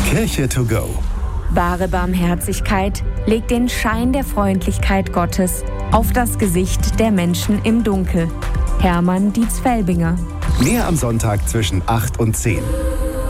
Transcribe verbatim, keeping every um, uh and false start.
Kirche to go. Wahre Barmherzigkeit legt den Schein der Freundlichkeit Gottes auf das Gesicht der Menschen im Dunkel. Hermann Dietz-Felbinger. Mehr am Sonntag zwischen acht und zehn.